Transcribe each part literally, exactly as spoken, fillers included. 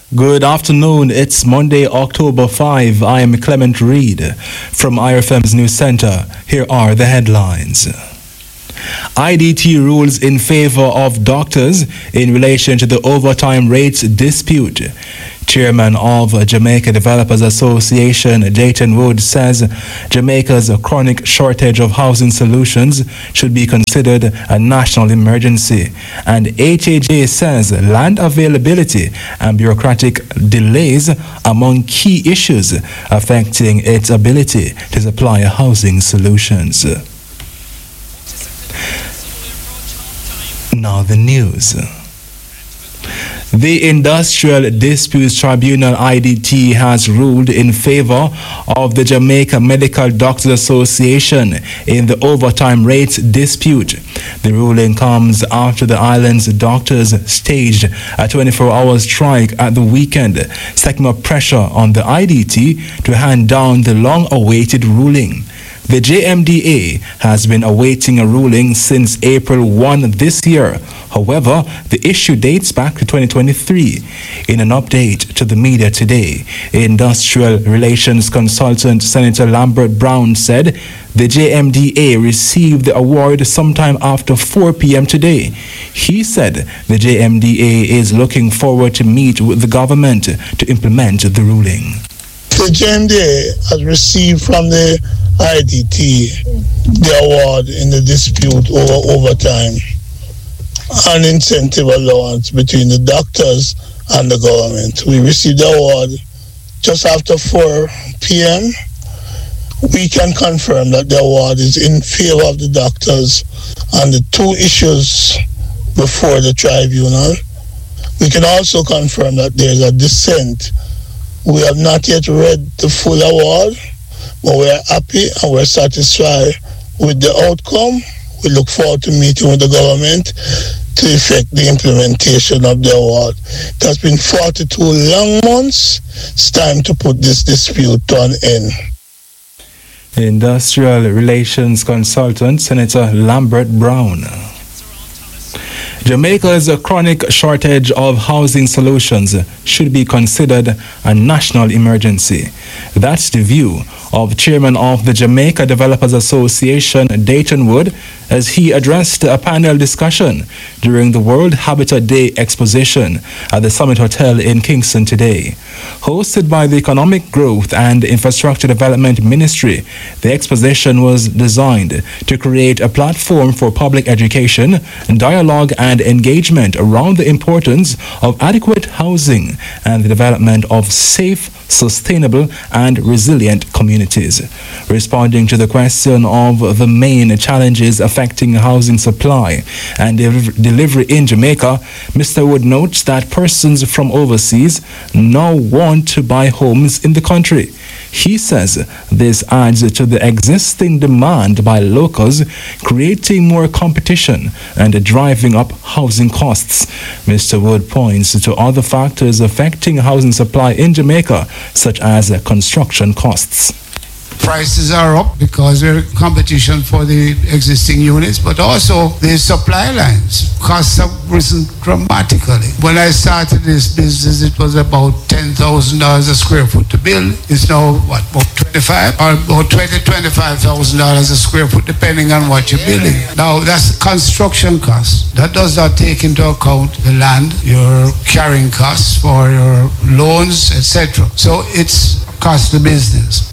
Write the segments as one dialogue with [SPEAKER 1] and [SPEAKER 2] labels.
[SPEAKER 1] Good afternoon. It's Monday, October fifth. I am Clement Reed from I R F M's News Center. Here are the headlines. I D T rules in favor of doctors in relation to the overtime rates dispute. Chairman of Jamaica Developers Association, Dayton Wood, says Jamaica's chronic shortage of housing solutions should be considered a national emergency. And H A J says land availability and bureaucratic delays among key issues affecting its ability to supply housing solutions. Now the news. The Industrial Disputes Tribunal I D T has ruled in favor of the Jamaica Medical Doctors Association in the overtime rates dispute. The ruling comes after the island's doctors staged a twenty-four hour strike at the weekend, stacking up pressure on the I D T to hand down the long-awaited ruling. The J M D A has been awaiting a ruling since April first this year. However, the issue dates back to twenty twenty-three. In an update to the media today, Industrial Relations Consultant Senator Lambert Brown said the J M D A received the award sometime after four p.m. today. He said the J M D A is looking forward to meet with the government to implement the ruling.
[SPEAKER 2] The J M D A has received from the I D T the award in the dispute over overtime and incentive allowance between the doctors and the government. We received the award just after four p.m. We can confirm that the award is in favor of the doctors on the two issues before the tribunal. We can also confirm that there is a dissent. We have not yet read the full award, but we are happy and we're satisfied with the outcome. We look forward to meeting with the government to effect the implementation of the award. It has been forty-two long months. It's time to put this dispute to an end.
[SPEAKER 1] Industrial Relations Consultant Senator Lambert Brown. Jamaica's chronic shortage of housing solutions should be considered a national emergency. That's the view of Chairman of the Jamaica Developers Association, Dayton Wood, as he addressed a panel discussion during the World Habitat Day exposition at the Summit Hotel in Kingston today. Hosted by the Economic Growth and Infrastructure Development Ministry, the exposition was designed to create a platform for public education, dialogue, and engagement around the importance of adequate housing and the development of safe, sustainable, and resilient communities. Responding to the question of the main challenges affecting housing supply and de- delivery in Jamaica, Mister Wood notes that persons from overseas now want to buy homes in the country. He says this adds to the existing demand by locals, creating more competition and driving up housing costs. Mister Wood points to other factors affecting housing supply in Jamaica, such as construction costs.
[SPEAKER 3] Prices are up because we're in competition for the existing units, but also the supply lines. Costs have risen dramatically. When I started this business, it was about ten thousand dollars a square foot to build. It's now, what, about twenty-five or about twenty thousand dollars, twenty-five thousand dollars a square foot, depending on what you're building. Now, that's construction costs. That does not take into account the land, your carrying costs for your loans, et cetera. So it's cost of business.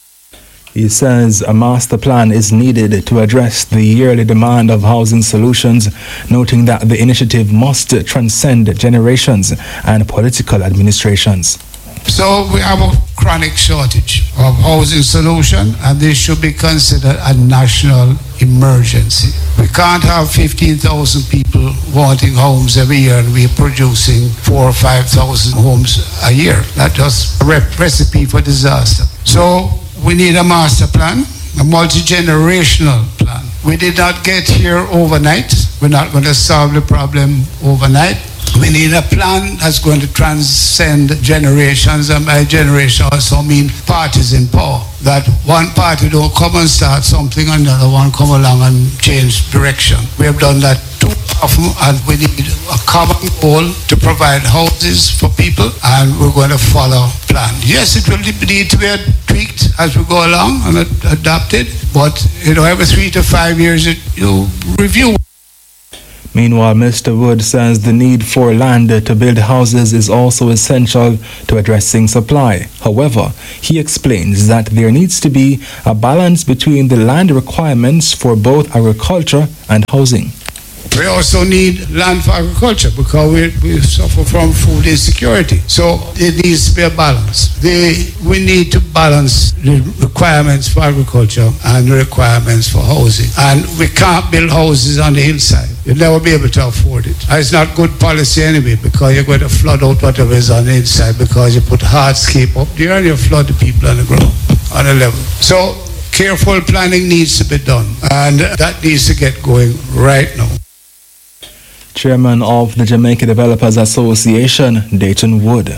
[SPEAKER 1] He says a master plan is needed to address the yearly demand of housing solutions, noting that the initiative must transcend generations and political administrations.
[SPEAKER 3] So we have a chronic shortage of housing solution, and this should be considered a national emergency. We can't have fifteen thousand people wanting homes every year and we're producing four or five thousand homes a year. That's just a recipe for disaster. So we need a master plan, a multi-generational plan. We did not get here overnight. We're not going to solve the problem overnight. We need a plan that's going to transcend generations, and by generation also mean parties in power. That one party don't come and start something and another one come along and change direction. We have done that too often, and we need a common goal to provide houses for people people, and we're going to follow plan. Yes, it will need to be tweaked as we go along and adopted, but you know, every three to five years it, you review.
[SPEAKER 1] Meanwhile, Mister Wood says the need for land to build houses is also essential to addressing supply. However, he explains that there needs to be a balance between the land requirements for both agriculture and housing.
[SPEAKER 3] We also need land for agriculture because we, we suffer from food insecurity. So it needs to be a balance. The, we need to balance the requirements for agriculture and the requirements for housing. And we can't build houses on the hillside. You'll never be able to afford it. And it's not good policy anyway because you're going to flood out whatever is on the inside because you put hardscape up there and you flood the people on the ground, on the level. So careful planning needs to be done, and that needs to get going right now.
[SPEAKER 1] Chairman of the Jamaica Developers Association, Dayton Wood.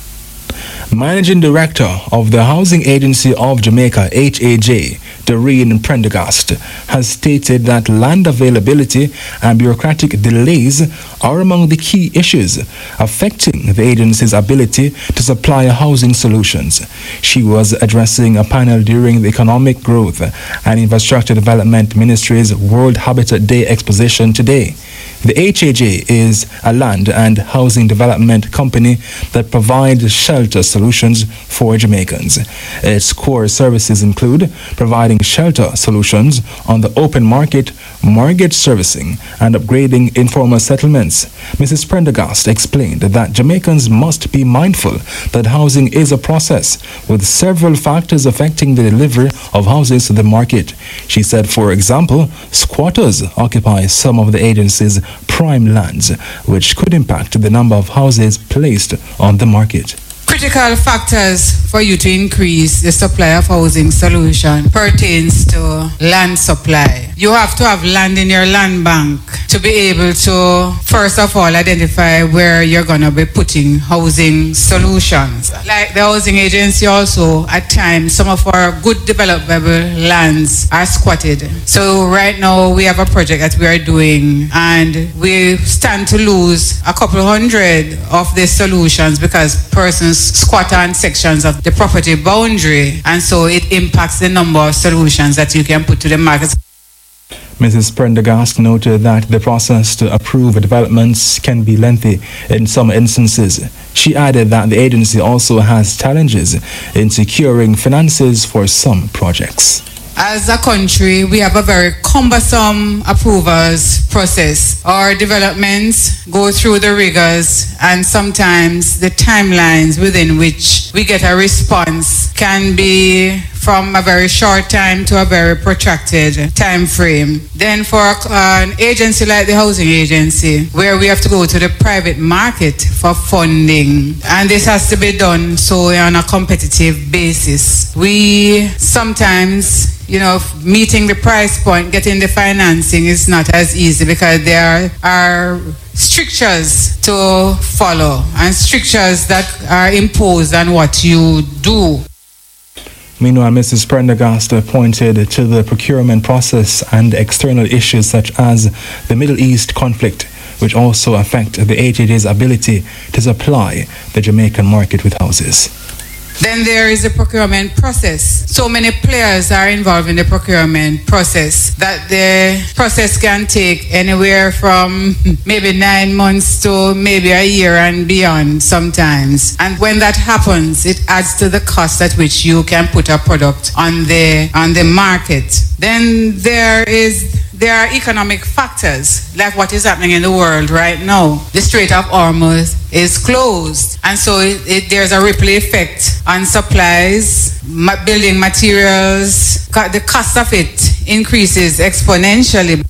[SPEAKER 1] Managing Director of the Housing Agency of Jamaica, H A J, Doreen Prendergast, has stated that land availability and bureaucratic delays are among the key issues affecting the agency's ability to supply housing solutions. She was addressing a panel during the Economic Growth and Infrastructure Development Ministry's World Habitat Day exposition today. The H A J is a land and housing development company that provides shelter solutions for Jamaicans. Its core services include providing shelter solutions on the open market, mortgage servicing, and upgrading informal settlements. Missus Prendergast explained that Jamaicans must be mindful that housing is a process, with several factors affecting the delivery of houses to the market. She said, for example, squatters occupy some of the agency's prime lands, which could impact the number of houses placed on the market.
[SPEAKER 4] Critical factors for you to increase the supply of housing solution pertains to land supply. You have to have land in your land bank to be able to, first of all, identify where you're going to be putting housing solutions. Like the housing agency also, at times, some of our good developable lands are squatted. So right now, we have a project that we are doing, and we stand to lose a couple hundred of these solutions because persons squat on sections of the property boundary, and so it impacts the number of solutions that you can put to the market.
[SPEAKER 1] Missus Prendergast noted that the process to approve developments can be lengthy in some instances. She added that the agency also has challenges in securing finances for some projects.
[SPEAKER 4] As a country, we have a very cumbersome approvals process. Our developments go through the rigors, and sometimes the timelines within which we get a response can be from a very short time to a very protracted time frame. Then for an agency like the housing agency, where we have to go to the private market for funding, and this has to be done so on a competitive basis. We sometimes, you know, meeting the price point, getting the financing is not as easy because there are strictures to follow and strictures that are imposed on what you do.
[SPEAKER 1] Meanwhile, Missus Prendergast pointed to the procurement process and external issues such as the Middle East conflict, which also affect the H A J's ability to supply the Jamaican market with houses.
[SPEAKER 4] Then there is the procurement process. So many players are involved in the procurement process that the process can take anywhere from maybe nine months to maybe a year and beyond sometimes. And when that happens, it adds to the cost at which you can put a product on the on the market. Then there is There are economic factors, like what is happening in the world right now. The Strait of Hormuz is closed, and so it, it, there's a ripple effect on supplies, ma- building materials. The cost of it increases exponentially.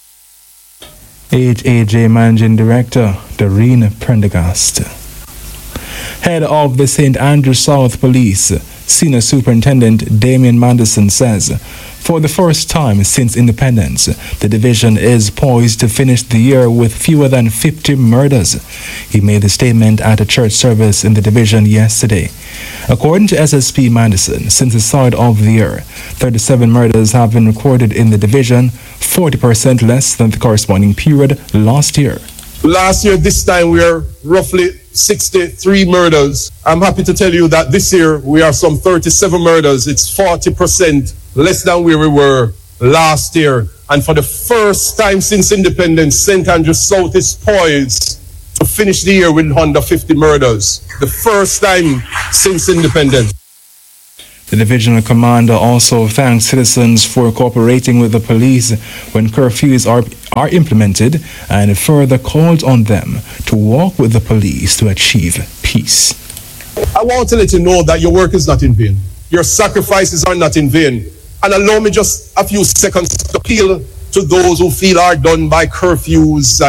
[SPEAKER 1] H A J Managing Director, Doreen Prendergast. Head of the Saint Andrew South Police, Senior Superintendent Damian Manderson says, for the first time since independence, the division is poised to finish the year with fewer than fifty murders. He made the statement at a church service in the division yesterday. According to S S P Manderson, since the start of the year, thirty-seven murders have been recorded in the division, forty percent less than the corresponding period last year.
[SPEAKER 5] Last year, this time, we are roughly sixty-three murders. I'm happy to tell you that this year, we are some thirty-seven murders. It's forty percent less than where we were last year. And for the first time since independence, Saint Andrew South is poised to finish the year with under fifty murders. The first time since independence.
[SPEAKER 1] The divisional commander also thanked citizens for cooperating with the police when curfews are, are implemented and further called on them to work with the police to achieve peace.
[SPEAKER 5] I want to let you know that your work is not in vain. Your sacrifices are not in vain. And allow me just a few seconds to appeal to those who feel are done by curfews